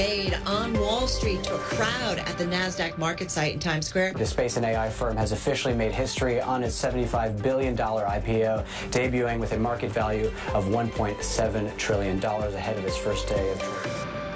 made on Wall Street to a crowd at the NASDAQ market site in Times Square. The space and AI firm has officially made history on its $75 billion IPO, debuting with a market value of $1.7 trillion ahead of its first day of trading.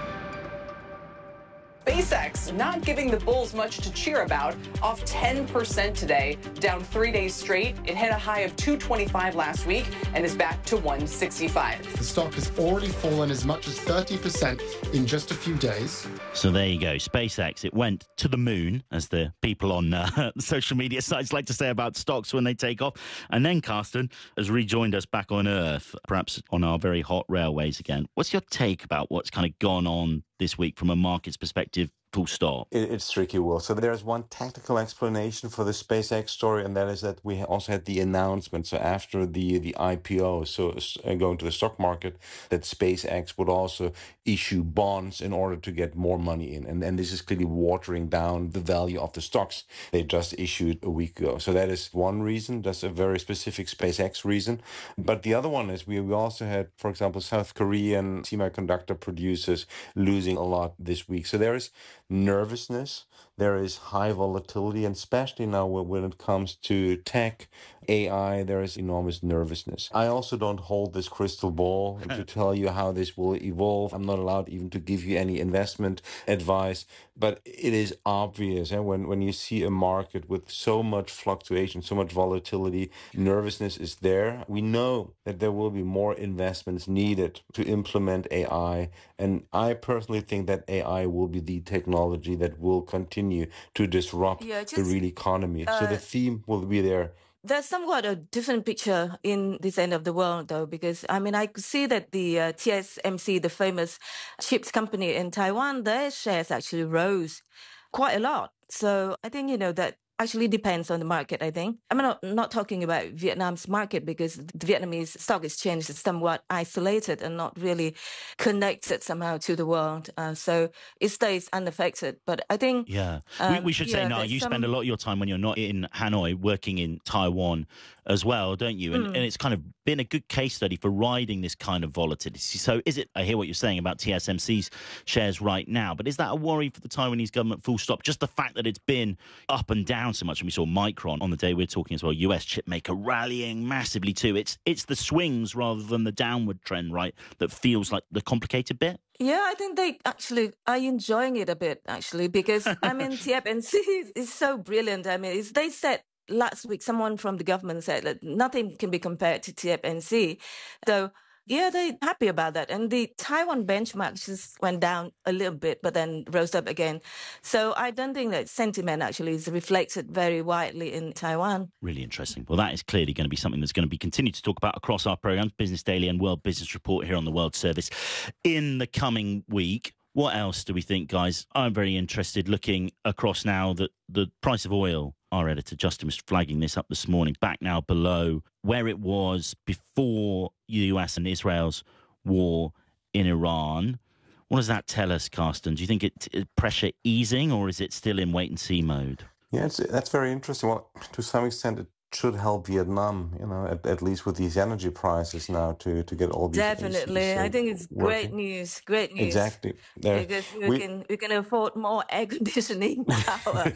SpaceX not giving the bulls much to cheer about, off 10% today, down 3 days straight. It hit a high of 225 last week and is back to 165. The stock has already fallen as much as 30% in just a few days. So there you go. SpaceX, it went to the moon, as the people on social media sites like to say about stocks when they take off. And then Carsten has rejoined us back on Earth, perhaps on our very hot railways again. What's your take about what's kind of gone on this week from a market's perspective, full stop? It's tricky, Will. So there's one technical explanation for the SpaceX story, and that is that we also had the announcement. So after the IPO, so going to the stock market, that SpaceX would also issue bonds in order to get more money in. And this is clearly watering down the value of the stocks they just issued a week ago. So that is one reason. That's a very specific SpaceX reason. But the other one is we also had, for example, South Korean semiconductor producers losing a lot this week. So there is nervousness, there is high volatility, and especially now when it comes to tech, AI, there is enormous nervousness. I also don't hold this crystal ball to tell you how this will evolve. I'm not allowed even to give you any investment advice, but it is obvious when you see a market with so much fluctuation, so much volatility, nervousness is there. We know that there will be more investments needed to implement AI, and I personally think that AI will be the technology that will continue to disrupt the real economy. So the theme will be there. There's somewhat a different picture in this end of the world, though, because, I could see that the TSMC, the famous chips company in Taiwan, their shares actually rose quite a lot. So I think, that actually depends on the market, I think. I'm not talking about Vietnam's market because the Vietnamese stock exchange is somewhat isolated and not really connected somehow to the world. So it stays unaffected. But I think... Yeah. We should say, now, you spend a lot of your time when you're not in Hanoi working in Taiwan as well, don't you? And it's kind of been a good case study for riding this kind of volatility. So is it, I hear what you're saying about TSMC's shares right now, but is that a worry for the Taiwanese government, full stop? Just the fact that it's been up and down so much, and we saw Micron on the day we're talking as well, US chip maker rallying massively too. It's the swings rather than the downward trend, right, that feels like the complicated bit? Yeah, I think they actually are enjoying it a bit, actually, because, TSMC is so brilliant. They said last week, someone from the government said that nothing can be compared to TSMC. So, yeah, they're happy about that. And the Taiwan benchmark just went down a little bit, but then rose up again. So I don't think that sentiment actually is reflected very widely in Taiwan. Really interesting. Well, that is clearly going to be something that's going to be continued to talk about across our programs, Business Daily and World Business Report here on the World Service in the coming week. What else do we think, guys? I'm very interested looking across now that the price of oil, our editor Justin was flagging this up this morning, back now below where it was before the US and Israel's war in Iran. What does that tell us, Carsten? Do you think it's pressure easing or is it still in wait-and-see mode? Yeah, that's very interesting. Well, to some extent, it should help Vietnam, at least with these energy prices now to get all these... Definitely. I think it's great news. Exactly. Because we can afford more air conditioning power.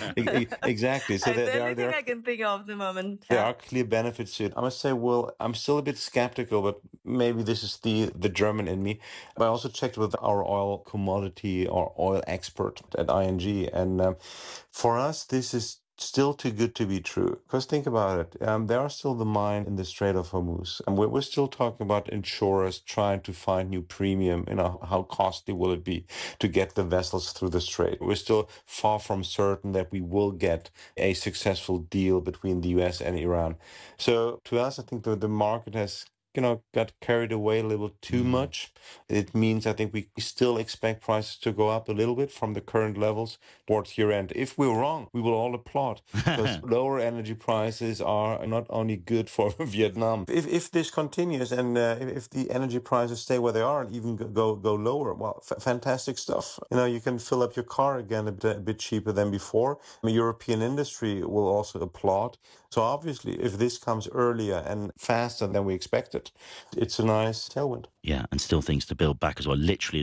Exactly. So that's the only thing I can think of at the moment. There are clear benefits to it. I must say, Will, I'm still a bit skeptical, but maybe this is the German in me. But I also checked with our oil commodity or oil expert at ING. And for us, this is still too good to be true. Because think about it. There are still the mine in the Strait of Hormuz. And we're still talking about insurers trying to find new premium. How costly will it be to get the vessels through the strait? We're still far from certain that we will get a successful deal between the US and Iran. So to us, I think the market has got carried away a little too much. It means I think we still expect prices to go up a little bit from the current levels towards year end. If we're wrong, we will all applaud because lower energy prices are not only good for Vietnam. If this continues and if the energy prices stay where they are and even go lower, well, fantastic stuff. You can fill up your car again a bit cheaper than before. The European industry will also applaud. So obviously, if this comes earlier and faster than we expected, it's a nice tailwind. Yeah, and still things to build back as well, literally